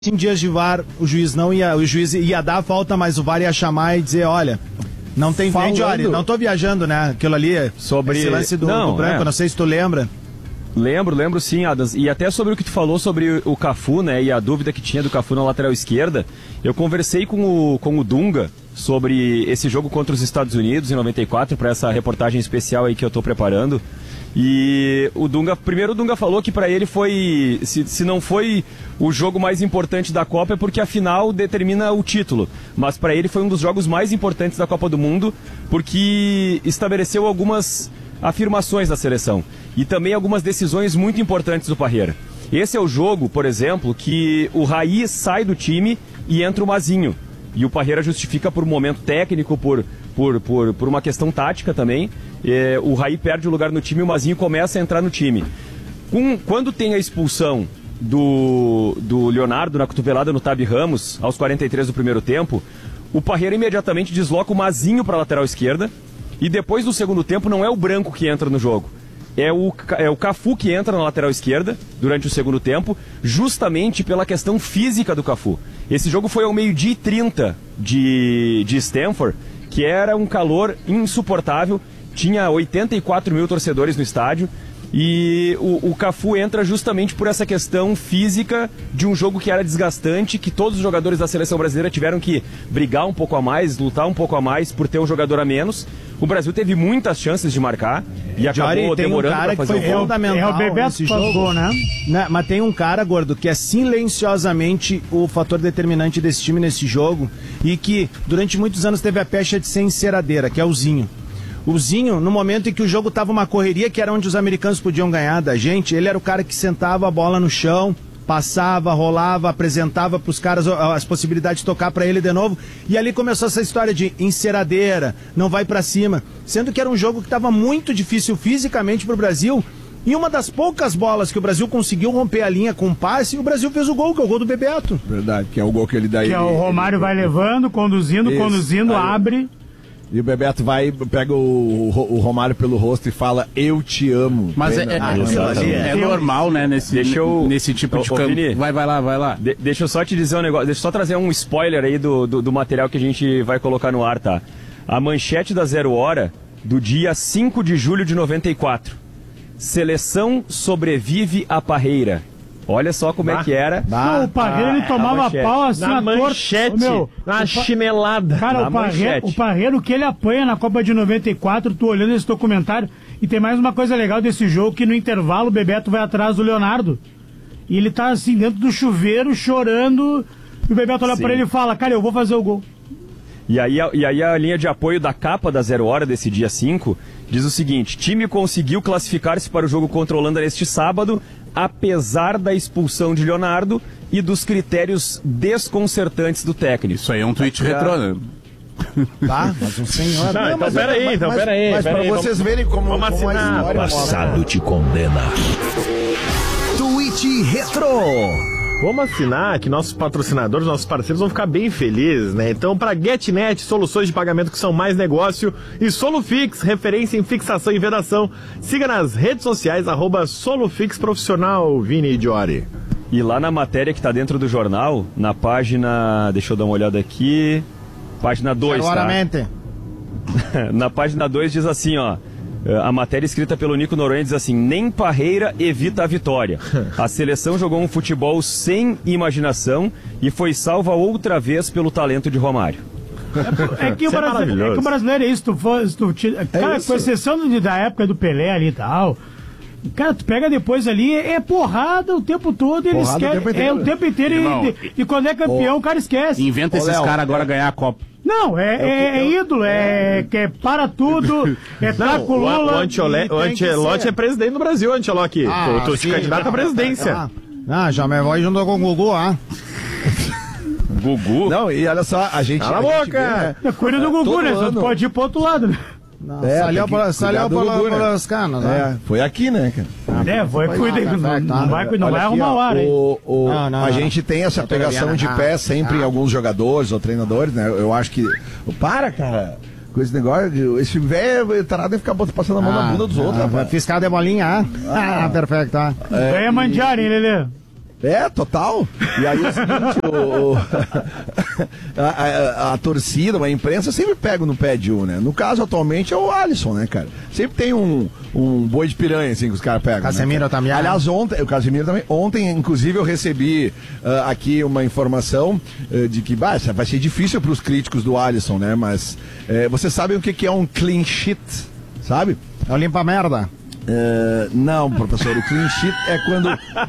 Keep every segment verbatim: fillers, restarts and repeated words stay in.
Em dias de V A R, o juiz não ia, o juiz ia dar a falta, mas o V A R ia chamar e dizer, olha, não tem vídeo, olha, não tô viajando, né? Aquilo ali, sobre esse lance do, não, do branco, é. Não sei se tu lembra. Lembro, lembro sim, Adams. E até sobre o que tu falou sobre o Cafu, né? E a dúvida que tinha do Cafu na lateral esquerda. Eu conversei com o, com o Dunga sobre esse jogo contra os Estados Unidos em noventa e quatro, para essa reportagem especial aí que eu tô preparando. E o Dunga, primeiro o Dunga falou que para ele foi, se, se não foi o jogo mais importante da Copa é porque a final determina o título, mas para ele foi um dos jogos mais importantes da Copa do Mundo, porque estabeleceu algumas afirmações da seleção e também algumas decisões muito importantes do Parreira. Esse é o jogo, por exemplo, que o Raí sai do time e entra o Mazinho, e o Parreira justifica por um momento técnico, por, por, por, por uma questão tática também. É, o Raí perde o lugar no time e o Mazinho começa a entrar no time. Com, quando tem a expulsão do, do Leonardo na cotovelada no Tabi Ramos, aos quarenta e três do primeiro tempo, o Parreira imediatamente desloca o Mazinho para a lateral esquerda, e depois do segundo tempo não é o Branco que entra no jogo, é o, é o Cafu que entra na lateral esquerda durante o segundo tempo, justamente pela questão física do Cafu. Esse jogo foi ao meio-dia e trinta de, de Stamford, que era um calor insuportável. Tinha oitenta e quatro mil torcedores no estádio e o, o Cafu entra justamente por essa questão física de um jogo que era desgastante, que todos os jogadores da seleção brasileira tiveram que brigar um pouco a mais, lutar um pouco a mais por ter um jogador a menos. O Brasil teve muitas chances de marcar e acabou Jory, demorando um cara para fazer que foi o gol. fundamental. É o Bebeto passou, né? né? Mas tem um cara, Gordo, que é silenciosamente o fator determinante desse time nesse jogo e que durante muitos anos teve a pecha de ser enceradeira, que é o Zinho. O Zinho, no momento em que o jogo estava uma correria, que era onde os americanos podiam ganhar da gente, ele era o cara que sentava a bola no chão, passava, rolava, apresentava para os caras as possibilidades de tocar para ele de novo, e ali começou essa história de enceradeira, não vai para cima, sendo que era um jogo que estava muito difícil fisicamente para o Brasil, e uma das poucas bolas que o Brasil conseguiu romper a linha com um passe, o Brasil fez o gol, que é o gol do Bebeto. Verdade, que é o gol que ele dá. Que é o Romário vai levando, conduzindo, Isso. conduzindo, Aí... abre... E o Bebeto vai, pega o, o Romário pelo rosto e fala, eu te amo. Mas é, é, ah, é, é normal, né, nesse, deixa eu, nesse tipo eu, de campo. Vini, vai, vai lá, vai lá. De, deixa eu só te dizer um negócio, deixa eu só trazer um spoiler aí do, do, do material que a gente vai colocar no ar, tá? A manchete da Zero Hora, do dia cinco de julho de noventa e quatro. Seleção sobrevive à Parreira. Olha só como bah, é que era. Bah, não, o Parreira, ele tomava pau assim, na a manchete, meu, na chinelada. Cara, o Parreira, o Parreira, o que ele apanha na Copa de noventa e quatro, tu olhando esse documentário, e tem mais uma coisa legal desse jogo, que no intervalo o Bebeto vai atrás do Leonardo, e ele tá assim, dentro do chuveiro, chorando, e o Bebeto olha Sim. pra ele e fala, cara, eu vou fazer o gol. E aí, a, e aí a linha de apoio da capa da Zero Hora desse dia cinco diz o seguinte: time conseguiu classificar-se para o jogo contra a Holanda neste sábado, apesar da expulsão de Leonardo e dos critérios desconcertantes do técnico. Isso aí é um tweet retrô, né? Tá, mas um senhor... Não, não, então peraí, então peraí. Mas, mas, mas pra vocês vamos, verem como, vamos como a história... Passado te condena. Tweet Retro. Vamos assinar que nossos patrocinadores, nossos parceiros vão ficar bem felizes, né? Então, para GetNet, soluções de pagamento que são mais negócio, e Solufix, referência em fixação e vedação. Siga nas redes sociais, arroba Solufix Profissional, Vini e Jory. E lá na matéria que está dentro do jornal, na página... Deixa eu dar uma olhada aqui... Página dois, tá? Na página dois diz assim, ó... A matéria escrita pelo Nico Noronha diz assim: nem Parreira evita a vitória. A seleção jogou um futebol sem imaginação e foi salva outra vez pelo talento de Romário. É, é, que, o brasileiro, é que o brasileiro é isso. Tu for, tu, cara, é isso. Com exceção de, da época do Pelé ali e tal. Cara, tu pega depois ali, é porrada o tempo todo, eles querem. É o tempo inteiro. Irmão, e, e quando é campeão, oh, o cara esquece. Inventa esses caras agora ganhar a Copa. Não, é, é, é ídolo, é que é para tudo, é taco Lula. O, o Ancelotti é presidente do Brasil, Ancelotti. Ah, tu te candidata à presidência. Ah, ah, já me vou junto com o Gugu, ah. Gugu? Não, e olha só, a gente... Cala a boca! É cuida do Gugu, né? Você pode ir pro outro lado, né? Não, é, saiu pelas canas, né? É, foi aqui, né, cara? Ah, é, foi cuidar, não, não, não vai, não vai arrumar o ar, hein? O, o, não, não, a não, gente não. tem essa pegação de pé sempre ah. em alguns jogadores ou treinadores, né? Eu acho que... Para, cara! Com esse negócio, esse velho tarado em ficar passando a mão ah, na bunda dos ah, outros. Ah, fiscal de bolinha, ah? Ah, ah perfeito, ah. É, é mandiar, hein, Lelê? É, total. E aí é o seguinte, o, o, a, a, a torcida, a imprensa sempre pega no pé de um, né? No caso, atualmente, é o Alisson, né, cara? Sempre tem um, um boi de piranha, assim, que os caras pegam. Casemiro né, também. Aliás, ontem, o Casemiro também. Ontem, inclusive, eu recebi uh, aqui uma informação uh, de que bah, vai ser difícil para os críticos do Alisson, né? Mas uh, vocês sabem o que, que é um clean sheet, sabe? É o limpa-merda. Uh, não, professor, o clean sheet é quando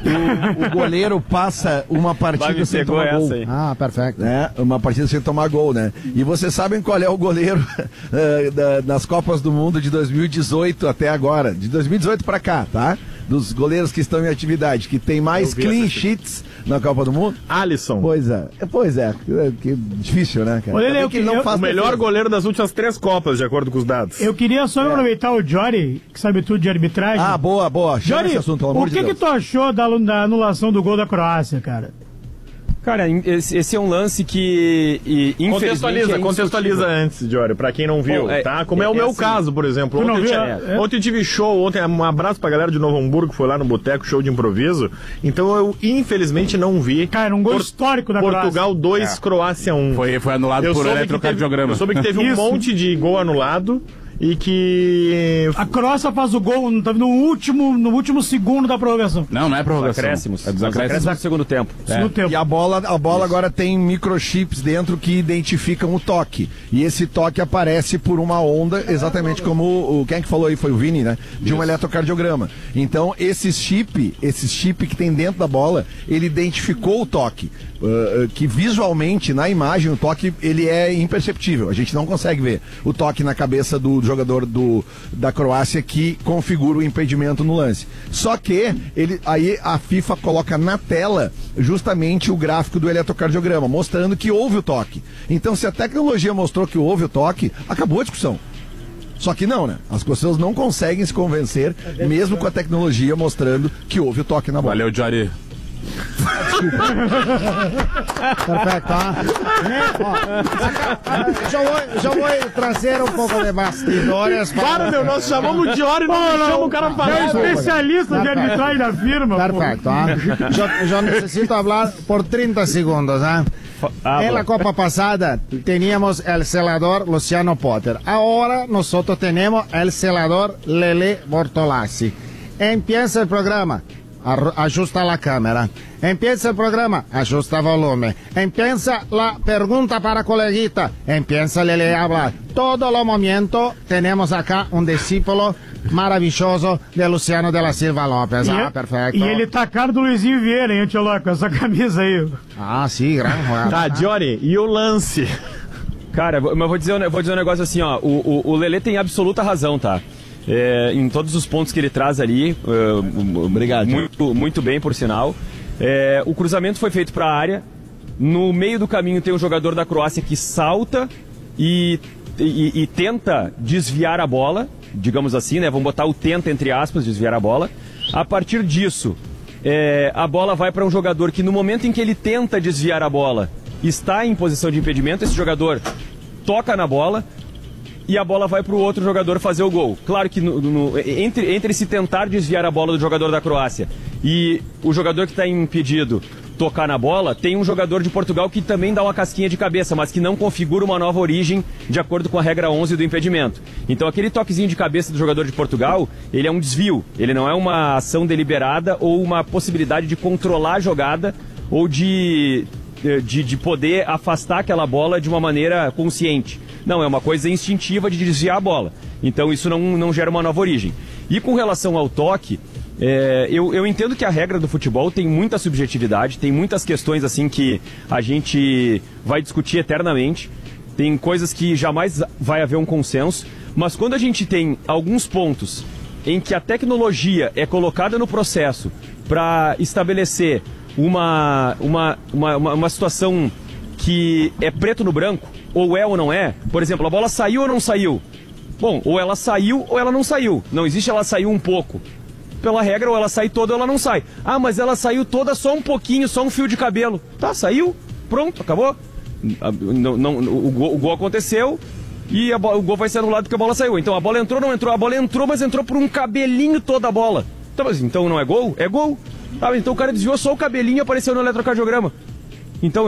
o, o goleiro passa uma partida sem tomar gol. Aí. Ah, perfeito. Né? Uma partida sem tomar gol, né? E vocês sabem qual é o goleiro uh, da, das Copas do Mundo de dois mil e dezoito até agora, de dois mil e dezoito pra cá, tá? Dos goleiros que estão em atividade, que tem mais clean sheets na Copa do Mundo? Alisson. Pois é, pois é, que difícil, né, cara? Olha, eu, que ele não eu, faz o melhor defesa. goleiro das últimas três Copas, de acordo com os dados. Eu queria só é. aproveitar o Jory, que sabe tudo de arbitragem. Ah, boa, boa. Chama Jory, esse assunto, pelo amor o que de Deus. que tu achou da, da anulação do gol da Croácia, cara? Cara, esse é um lance que e, contextualiza, contextualiza antes, Jory, pra quem não viu, Bom, é, tá? Como é, é o meu assim, caso, por exemplo. Ontem, eu, tinha, é. ontem eu tive show, ontem um abraço pra galera de Novo Hamburgo, foi lá no Boteco, show de improviso. Então eu, infelizmente, não vi. Cara, um gol por, histórico da Portugal dois, é. Croácia um. Foi, foi anulado eu por eletrocardiograma. Eu soube que teve um monte de gol anulado. E que... A Croácia faz o gol no último, no último segundo da prorrogação. Não, não é prorrogação. Acréscimos. É dos acréscimos no segundo tempo. É. No tempo. E a bola, a bola agora tem microchips dentro que identificam o toque. E esse toque aparece por uma onda, exatamente como o... Quem é que falou aí? Foi o Vini, né? De um eletrocardiograma. Então, esse chip, esse chip que tem dentro da bola, ele identificou o toque. Uh, que visualmente, na imagem, o toque ele é imperceptível. A gente não consegue ver o toque na cabeça do jogador do, da Croácia que configura o impedimento no lance. Só que ele, aí a FIFA coloca na tela justamente o gráfico do eletrocardiograma, mostrando que houve o toque. Então, se a tecnologia mostrou que houve o toque, acabou a discussão. Só que não, né? As pessoas não conseguem se convencer, mesmo com a tecnologia mostrando que houve o toque na bola. Valeu, Jory. Perfecto, ¿ah? ¿eh? Yo voy, yo voy a trazer um pouco de bastidores. Para, meu, nós chamamos de hora e não deixamos o cara falar. É especialista de arbitragem da firma. Perfecto, ¿ah? yo, yo necesito hablar por treinta segundos, ¿ah? Ah, en la Copa pasada teníamos el celador Luciano Potter. Ahora nosotros tenemos el celador Lele Bortolassi. Empieza el programa. Ajusta la cámara. Empieza el programa, ajusta volumen. Empieza la pregunta para coleguita. Empieza Lele a hablar. Todo lo momento tenemos acá un discípulo maravilhoso de Luciano de la Silva Lopes. Ah, e, perfeito. E ele tá cara do Luizinho Vieira, hein, Antioló, com essa camisa aí. Ah, sim, grande. Tá, Jory, e o lance? Cara, mas vou dizer, vou dizer um negócio assim, ó. O, o, o Lele tem absoluta razão, tá? É, em todos os pontos que ele traz ali. Uh, Obrigado. Muito, muito bem, por sinal. É, o cruzamento foi feito para a área. No meio do caminho tem um jogador da Croácia que salta e, e, e tenta desviar a bola, digamos assim, né? Vamos botar o tenta entre aspas, desviar a bola. A partir disso, é, a bola vai para um jogador que no momento em que ele tenta desviar a bola, está em posição de impedimento. Esse jogador toca na bola e a bola vai para o outro jogador fazer o gol. Claro que no, no, entre, entre se tentar desviar a bola do jogador da Croácia e o jogador que está impedido tocar na bola, tem um jogador de Portugal que também dá uma casquinha de cabeça, mas que não configura uma nova origem de acordo com a regra onze do impedimento. Então aquele toquezinho de cabeça do jogador de Portugal, ele é um desvio, ele não é uma ação deliberada ou uma possibilidade de controlar a jogada ou de, de, de poder afastar aquela bola de uma maneira consciente. Não, é uma coisa instintiva de desviar a bola. Então isso não, não gera uma nova origem. E com relação ao toque, é, eu, eu entendo que a regra do futebol tem muita subjetividade, tem muitas questões assim que a gente vai discutir eternamente, tem coisas que jamais vai haver um consenso, mas quando a gente tem alguns pontos em que a tecnologia é colocada no processo para estabelecer uma, uma, uma, uma, uma situação que é preto no branco, ou é ou não é, por exemplo, a bola saiu ou não saiu? Bom, ou ela saiu ou ela não saiu. Não existe ela saiu um pouco. Pela regra, ou ela sai toda ou ela não sai. Ah, mas ela saiu toda só um pouquinho, só um fio de cabelo. Tá, saiu, pronto, acabou. Não, não, o, gol, o gol aconteceu e a, o gol vai ser anulado porque a bola saiu. Então a bola entrou, não entrou. A bola entrou, mas entrou por um cabelinho toda a bola. Então, mas, então não é gol? É gol. Ah, então o cara desviou só o cabelinho e apareceu no eletrocardiograma. Então,